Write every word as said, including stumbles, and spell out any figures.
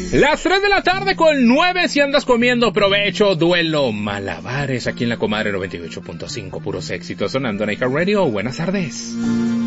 Las tres de la tarde con nueve, si andas comiendo, provecho, duelo, malabares, aquí en la Comadre noventa y ocho punto cinco, puros éxitos, sonando en iHeartRadio. Buenas tardes.